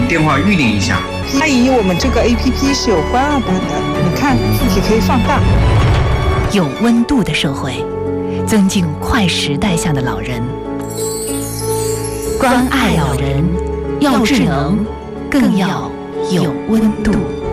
电话预定一下。 阿姨，我们这个 APP 是有关2版的，你看字体可以放大。 有温度的社会，增进快时代下的老人。关爱老人，要智能，更要有温度。